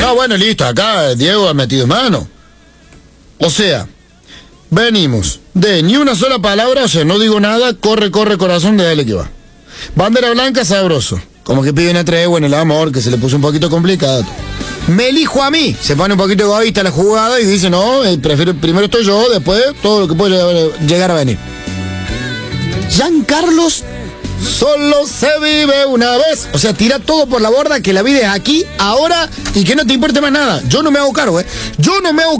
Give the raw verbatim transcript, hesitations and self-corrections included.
Ah, bueno, listo, acá Diego ha metido mano. O sea, venimos de ni una sola palabra, o sea, no digo nada, corre, corre, corazón, de dale que va. Bandera blanca, sabroso. Como que pide una tregua en el amor, que se le puso un poquito complicado. Me elijo a mí. Se pone un poquito egoísta la jugada y dice, no, eh, prefiero, primero estoy yo, después todo lo que puede llegar a venir. Giancarlos, solo se vive una vez. O sea, tira todo por la borda, que la vida es aquí, ahora, y que no te importe más nada. Yo no me hago cargo, ¿eh? Yo no me hago